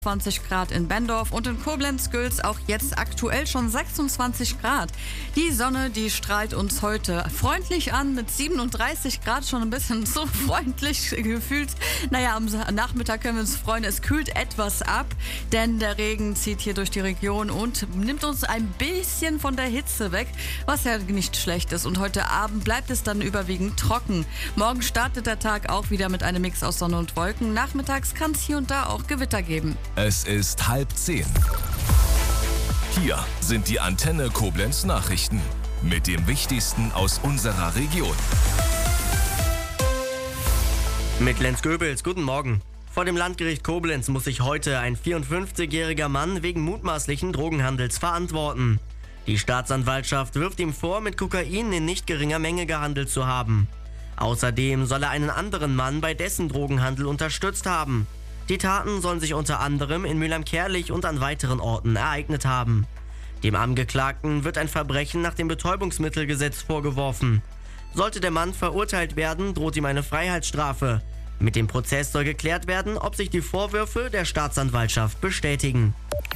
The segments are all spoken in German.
20 Grad in Bendorf und in Koblenz-Gülz auch jetzt aktuell schon 26 Grad. Die Sonne, die strahlt uns heute freundlich an mit 37 Grad, schon ein bisschen so freundlich gefühlt. Naja, am Nachmittag können wir uns freuen, es kühlt etwas ab, denn der Regen zieht hier durch die Region und nimmt uns ein bisschen von der Hitze weg, was ja nicht schlecht ist. Und heute Abend bleibt es dann überwiegend trocken. Morgen startet der Tag auch wieder mit einem Mix aus Sonne und Wolken. Nachmittags kann es hier und da auch Gewitter geben. Es ist 9:30. Hier sind die Antenne Koblenz Nachrichten mit dem Wichtigsten aus unserer Region. Mit Lenz Goebels, guten Morgen. Vor dem Landgericht Koblenz muss sich heute ein 54-jähriger Mann wegen mutmaßlichen Drogenhandels verantworten. Die Staatsanwaltschaft wirft ihm vor, mit Kokain in nicht geringer Menge gehandelt zu haben. Außerdem soll er einen anderen Mann bei dessen Drogenhandel unterstützt haben. Die Taten sollen sich unter anderem in Mülheim-Kärlich und an weiteren Orten ereignet haben. Dem Angeklagten wird ein Verbrechen nach dem Betäubungsmittelgesetz vorgeworfen. Sollte der Mann verurteilt werden, droht ihm eine Freiheitsstrafe. Mit dem Prozess soll geklärt werden, ob sich die Vorwürfe der Staatsanwaltschaft bestätigen.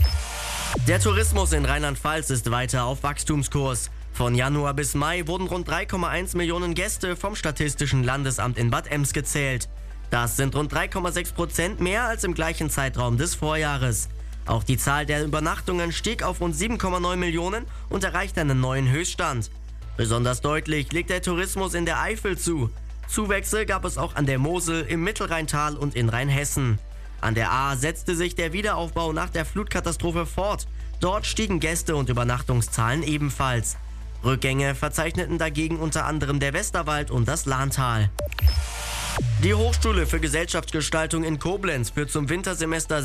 Der Tourismus in Rheinland-Pfalz ist weiter auf Wachstumskurs. Von Januar bis Mai wurden rund 3,1 Millionen Gäste vom Statistischen Landesamt in Bad Ems gezählt. Das sind rund 3,6% mehr als im gleichen Zeitraum des Vorjahres. Auch die Zahl der Übernachtungen stieg auf rund 7,9 Millionen und erreicht einen neuen Höchststand. Besonders deutlich legt der Tourismus in der Eifel zu. Zuwächse gab es auch an der Mosel, im Mittelrheintal und in Rheinhessen. An der Ahr setzte sich der Wiederaufbau nach der Flutkatastrophe fort. Dort stiegen Gäste- und Übernachtungszahlen ebenfalls. Rückgänge verzeichneten dagegen unter anderem der Westerwald und das Lahntal. Die Hochschule für Gesellschaftsgestaltung in Koblenz führt zum Wintersemester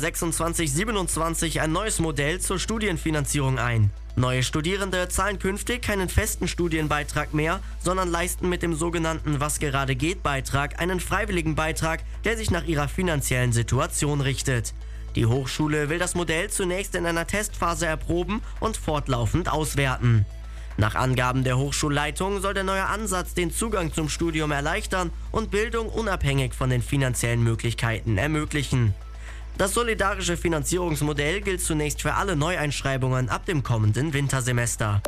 26/27 ein neues Modell zur Studienfinanzierung ein. Neue Studierende zahlen künftig keinen festen Studienbeitrag mehr, sondern leisten mit dem sogenannten Was-gerade-geht-Beitrag einen freiwilligen Beitrag, der sich nach ihrer finanziellen Situation richtet. Die Hochschule will das Modell zunächst in einer Testphase erproben und fortlaufend auswerten. Nach Angaben der Hochschulleitung soll der neue Ansatz den Zugang zum Studium erleichtern und Bildung unabhängig von den finanziellen Möglichkeiten ermöglichen. Das solidarische Finanzierungsmodell gilt zunächst für alle Neueinschreibungen ab dem kommenden Wintersemester.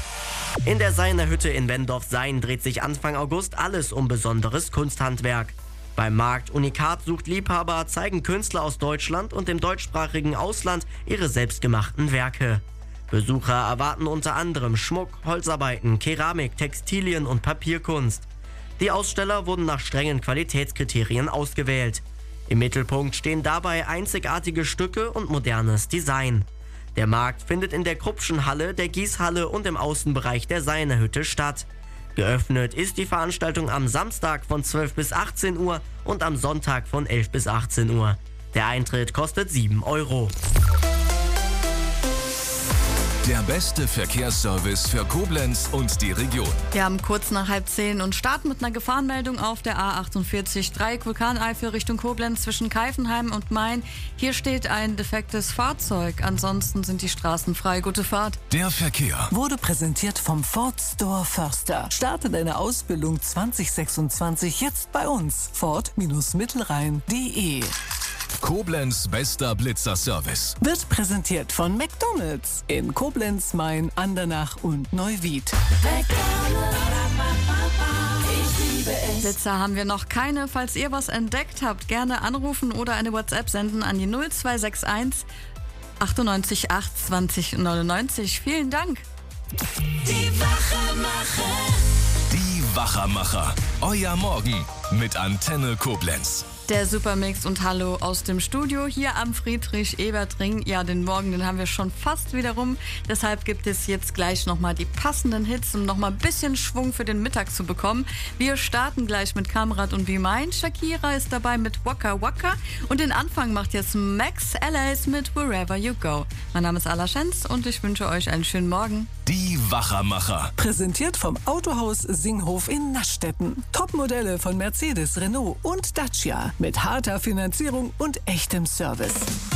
In der Seiner Hütte in Wendorf-Sayn dreht sich Anfang August alles um besonderes Kunsthandwerk. Beim Markt Unikat sucht Liebhaber zeigen Künstler aus Deutschland und dem deutschsprachigen Ausland ihre selbstgemachten Werke. Besucher erwarten unter anderem Schmuck, Holzarbeiten, Keramik, Textilien und Papierkunst. Die Aussteller wurden nach strengen Qualitätskriterien ausgewählt. Im Mittelpunkt stehen dabei einzigartige Stücke und modernes Design. Der Markt findet in der Kruppschen Halle, der Gießhalle und im Außenbereich der Seiner Hütte statt. Geöffnet ist die Veranstaltung am Samstag von 12 bis 18 Uhr und am Sonntag von 11 bis 18 Uhr. Der Eintritt kostet 7 €. Der beste Verkehrsservice für Koblenz und die Region. Wir haben kurz nach 9:30 und starten mit einer Gefahrenmeldung auf der A48 Dreieck Vulkaneifel Richtung Koblenz zwischen Keifenheim und Main. Hier steht ein defektes Fahrzeug. Ansonsten sind die Straßen frei. Gute Fahrt. Der Verkehr wurde präsentiert vom Ford Store Förster. Starte deine Ausbildung 2026 jetzt bei uns. Ford-Mittelrhein.de. Koblenz bester Blitzerservice. Wird präsentiert von McDonald's in Koblenz, Main, Andernach und Neuwied. Blitzer haben wir noch keine. Falls ihr was entdeckt habt, gerne anrufen oder eine WhatsApp senden an die 0261 98 8 20 99. Vielen Dank. Die Wachermacher. Die Wachermacher. Euer Morgen mit Antenne Koblenz. Der Supermix und Hallo aus dem Studio hier am Friedrich-Ebert-Ring. Ja, den Morgen, den haben wir schon fast wieder rum. Deshalb gibt es jetzt gleich nochmal die passenden Hits, um nochmal ein bisschen Schwung für den Mittag zu bekommen. Wir starten gleich mit Kamrat und Be Mine. Shakira ist dabei mit Waka Waka. Und den Anfang macht jetzt Max Alice mit Wherever You Go. Mein Name ist Ala Schenz und ich wünsche euch einen schönen Morgen. Die Wachermacher. Präsentiert vom Autohaus Singhof in Naschstetten. Topmodelle von Mercedes, Renault und Dacia. Mit harter Finanzierung und echtem Service.